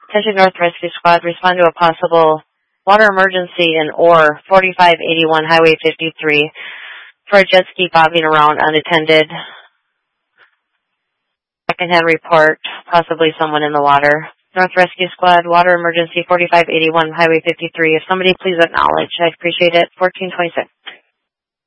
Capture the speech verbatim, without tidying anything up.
Attention North Rescue Squad, respond to a possible water emergency in Orr, forty-five eighty-one Highway fifty-three, for a jet ski bobbing around unattended. Secondhand report, possibly someone in the water. North Rescue Squad, water emergency forty-five eighty-one Highway fifty-three. If somebody please acknowledge, I'd appreciate it. fourteen twenty-six.